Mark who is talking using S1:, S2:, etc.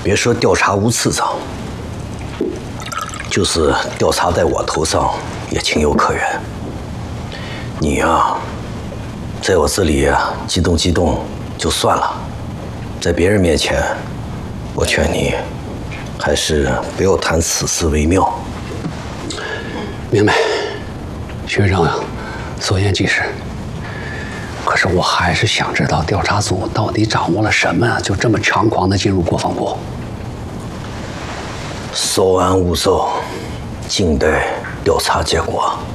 S1: 别说调查吴次长，就是调查在我头上也情有可原。你呀，在我这里激动激动就算了，在别人面前，我劝你还是不要谈此事为妙。
S2: 明白，学长啊，所言极是。可是我还是想知道调查组到底掌握了什么，就这么猖狂地进入国防部。
S1: 稍安勿躁，静待调查结果。